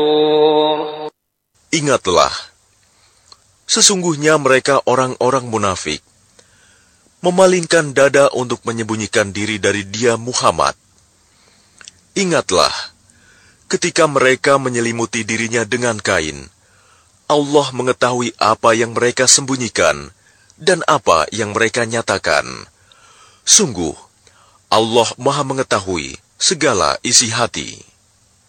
Ingatlah, sesungguhnya mereka orang-orang munafik, memalingkan dada untuk menyembunyikan diri dari Dia Muhammad. Ingatlah, ketika mereka menyelimuti dirinya dengan kain, Allah mengetahui apa yang mereka sembunyikan dan apa yang mereka nyatakan. Sungguh, Allah Maha mengetahui segala isi hati.